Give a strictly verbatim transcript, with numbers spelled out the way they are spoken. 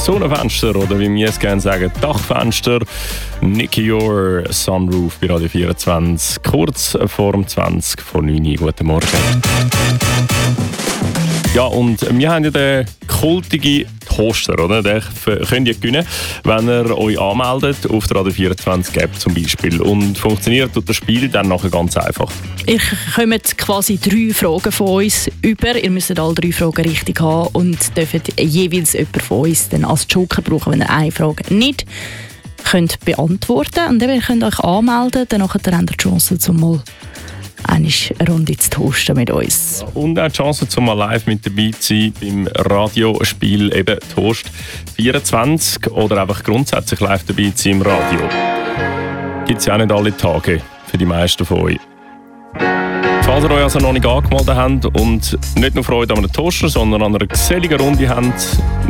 Sonnenfenster oder wie wir es gerne sagen, Dachfenster. Nicky Your Sunroof bei Radio vierundzwanzig, kurz vor dem zwanzig vor neun Uhr. Guten Morgen. Ja, und wir haben ja den kultigen Toaster, oder? Den könnt ihr gewinnen, wenn ihr euch anmeldet auf der Radio vierundzwanzig App zum Beispiel. Und funktioniert das Spiel dann nachher ganz einfach. Ihr kommt quasi drei Fragen von uns über. Ihr müsst alle drei Fragen richtig haben und dürft jeweils jemanden von uns dann als Joker brauchen, wenn ihr eine Frage nicht könnt beantworten. Und ihr könnt euch anmelden, dann habt ihr die Chance, zum mal eine Runde zu toasten mit uns. Und auch die Chance, zum mal live mit dabei zu sein beim Radiospiel eben Toast vierundzwanzig oder einfach grundsätzlich live dabei zu sein im Radio. Gibt es ja auch nicht alle Tage für die meisten von euch. Falls ihr euch also noch nicht angemeldet habt und nicht nur Freude an einem Toaster, sondern an einer geselligen Runde habt,